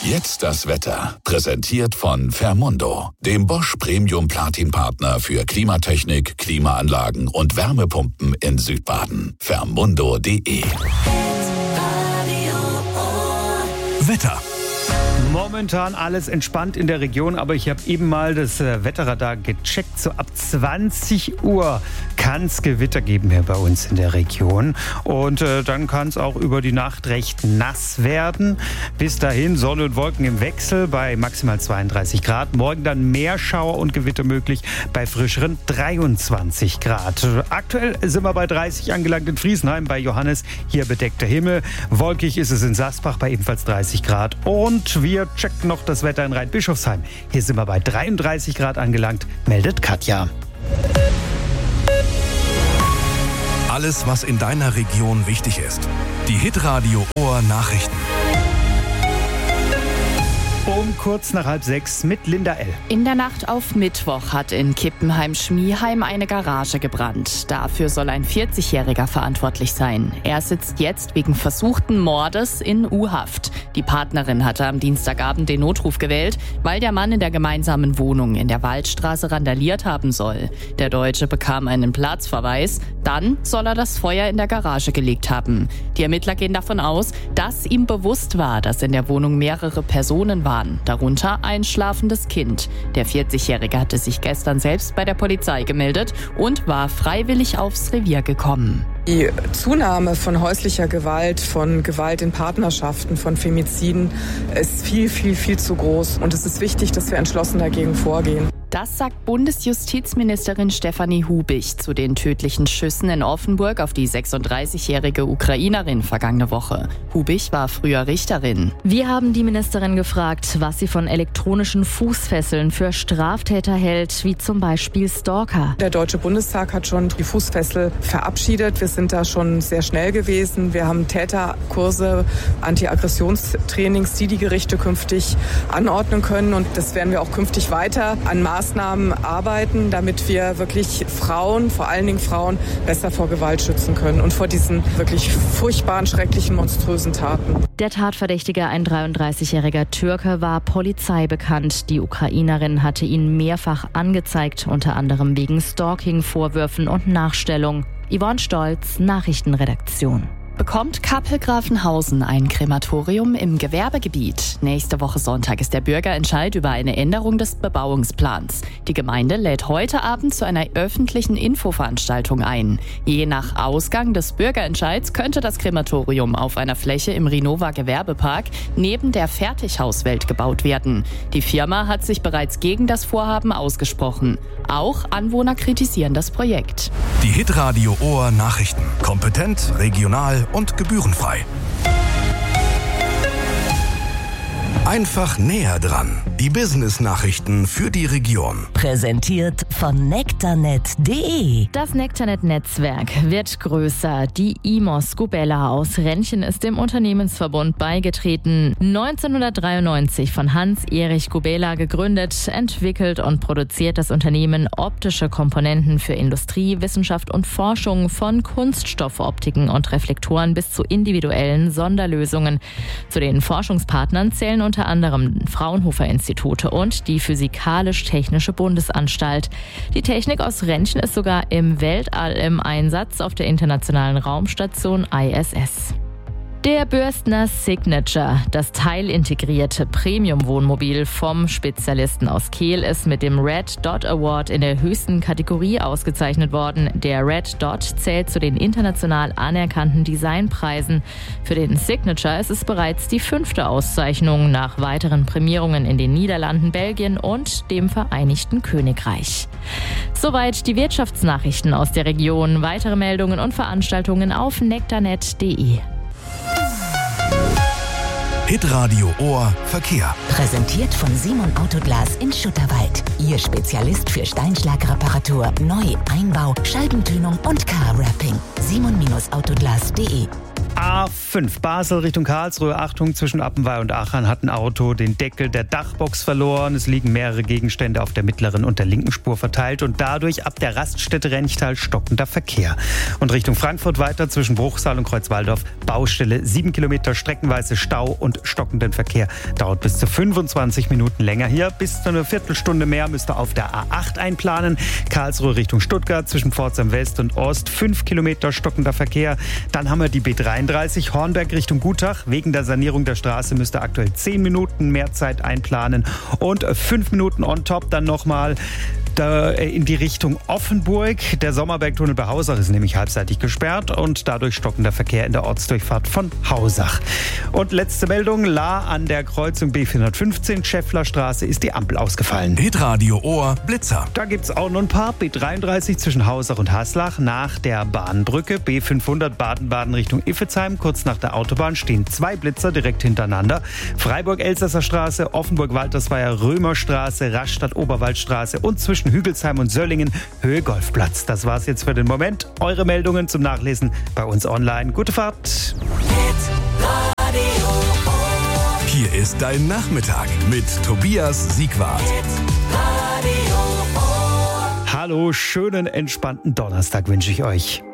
Jetzt das Wetter. Präsentiert von Fermundo, dem Bosch Premium Platin Partner für Klimatechnik, Klimaanlagen und Wärmepumpen in Südbaden. Fermundo.de. Wetter. Momentan alles entspannt in der Region, aber ich habe eben mal das Wetterradar gecheckt. So ab 20 Uhr kann es Gewitter geben hier bei uns in der Region. Und dann kann es auch über die Nacht recht nass werden. Bis dahin Sonne und Wolken im Wechsel bei maximal 32 Grad. Morgen dann mehr Schauer und Gewitter möglich bei frischeren 23 Grad. Aktuell sind wir bei 30 angelangt in Friesenheim bei Johannes. Hier bedeckter Himmel. Wolkig ist es in Sasbach bei ebenfalls 30 Grad. Und wir checken noch das Wetter in Rheinbischofsheim. Hier sind wir bei 33 Grad angelangt, meldet Katja. Alles, was in deiner Region wichtig ist. Die Hitradio Ohr Nachrichten. Um kurz nach 5:30 mit Linda L. In der Nacht auf Mittwoch hat in Kippenheim-Schmieheim eine Garage gebrannt. Dafür soll ein 40-Jähriger verantwortlich sein. Er sitzt jetzt wegen versuchten Mordes in U-Haft. Die Partnerin hatte am Dienstagabend den Notruf gewählt, weil der Mann in der gemeinsamen Wohnung in der Waldstraße randaliert haben soll. Der Deutsche bekam einen Platzverweis. Dann soll er das Feuer in der Garage gelegt haben. Die Ermittler gehen davon aus, dass ihm bewusst war, dass in der Wohnung mehrere Personen waren. Darunter ein schlafendes Kind. Der 40-Jährige hatte sich gestern selbst bei der Polizei gemeldet und war freiwillig aufs Revier gekommen. Die Zunahme von häuslicher Gewalt, von Gewalt in Partnerschaften, von Femiziden ist viel zu groß. Und es ist wichtig, dass wir entschlossen dagegen vorgehen. Das sagt Bundesjustizministerin Stefanie Hubich zu den tödlichen Schüssen in Offenburg auf die 36-jährige Ukrainerin vergangene Woche. Hubich war früher Richterin. Wir haben die Ministerin gefragt, was sie von elektronischen Fußfesseln für Straftäter hält, wie zum Beispiel Stalker. Der Deutsche Bundestag hat schon die Fußfessel verabschiedet. Wir sind da schon sehr schnell gewesen. Wir haben Täterkurse, Anti-Aggressionstrainings, die Gerichte künftig anordnen können. Und das werden wir auch künftig weiter an Maßnahmen arbeiten, damit wir wirklich Frauen, vor allen Dingen Frauen, besser vor Gewalt schützen können und vor diesen wirklich furchtbaren, schrecklichen, monströsen Taten. Der Tatverdächtige, ein 33-jähriger Türke, war Polizei bekannt. Die Ukrainerin hatte ihn mehrfach angezeigt, unter anderem wegen Stalking-Vorwürfen und Nachstellung. Yvonne Stolz, Nachrichtenredaktion. Bekommt Kappel-Grafenhausen ein Krematorium im Gewerbegebiet? Nächste Woche Sonntag ist der Bürgerentscheid über eine Änderung des Bebauungsplans. Die Gemeinde lädt heute Abend zu einer öffentlichen Infoveranstaltung ein. Je nach Ausgang des Bürgerentscheids könnte das Krematorium auf einer Fläche im Renova Gewerbepark neben der Fertighauswelt gebaut werden. Die Firma hat sich bereits gegen das Vorhaben ausgesprochen. Auch Anwohner kritisieren das Projekt. Die Hitradio Ohr Nachrichten. Kompetent, regional und gebührenfrei. Einfach näher dran. Die Business-Nachrichten für die Region. Präsentiert von nektarnet.de. Das Nektarnet-Netzwerk wird größer. Die IMOS Gubella aus Rentchen ist dem Unternehmensverbund beigetreten. 1993 von Hans-Erich Gubella gegründet, entwickelt und produziert das Unternehmen optische Komponenten für Industrie, Wissenschaft und Forschung, von Kunststoffoptiken und Reflektoren bis zu individuellen Sonderlösungen. Zu den Forschungspartnern zählen unter anderem Fraunhofer-Institute und die Physikalisch-Technische Bundesanstalt. Die Technik aus Rentchen ist sogar im Weltall im Einsatz auf der internationalen Raumstation ISS. Der Bürstner Signature, das teilintegrierte Premium-Wohnmobil vom Spezialisten aus Kehl, ist mit dem Red Dot Award in der höchsten Kategorie ausgezeichnet worden. Der Red Dot zählt zu den international anerkannten Designpreisen. Für den Signature ist es bereits die 5. Auszeichnung nach weiteren Prämierungen in den Niederlanden, Belgien und dem Vereinigten Königreich. Soweit die Wirtschaftsnachrichten aus der Region. Weitere Meldungen und Veranstaltungen auf nektarnet.de. Hitradio Ohr Verkehr. Präsentiert von Simon Autoglas in Schutterwald. Ihr Spezialist für Steinschlagreparatur, Neu-, Einbau, Scheibentönung und Car-Wrapping. simon-autoglas.de. A4 A5 Basel Richtung Karlsruhe. Achtung, zwischen Appenweih und Aachen hat ein Auto den Deckel der Dachbox verloren. Es liegen mehrere Gegenstände auf der mittleren und der linken Spur verteilt und dadurch ab der Raststätte Renchtal stockender Verkehr. Und Richtung Frankfurt weiter zwischen Bruchsal und Kreuzwaldorf Baustelle, 7 Kilometer streckenweise Stau und stockenden Verkehr. Dauert bis zu 25 Minuten länger hier. Bis zu eine Viertelstunde mehr müsst ihr auf der A8 einplanen. Karlsruhe Richtung Stuttgart zwischen Pforzheim West und Ost, 5 Kilometer stockender Verkehr. Dann haben wir die B33 Hornberg Richtung Gutach. Wegen der Sanierung der Straße müsst ihr aktuell 10 Minuten mehr Zeit einplanen und 5 Minuten on top dann nochmal in die Richtung Offenburg. Der Sommerbergtunnel bei Hausach ist nämlich halbseitig gesperrt und dadurch stockender Verkehr in der Ortsdurchfahrt von Hausach. Und letzte Meldung, Lahr an der Kreuzung B415, Schäfflerstraße, ist die Ampel ausgefallen. Hitradio Ohr Blitzer. Da gibt's auch noch ein paar. B33 zwischen Hausach und Haslach nach der Bahnbrücke. B500 Baden-Baden Richtung Iffezheim. Kurz nach der Autobahn stehen 2 Blitzer direkt hintereinander. Freiburg-Elsasser Straße, Offenburg-Waltersweier, Römerstraße, Rastatt-Oberwaldstraße und zwischen Hügelsheim und Söllingen Höhe Golfplatz. Das war's jetzt für den Moment. Eure Meldungen zum Nachlesen bei uns online. Gute Fahrt. Hier ist dein Nachmittag mit Tobias Siegwart. Hallo, schönen entspannten Donnerstag wünsche ich euch.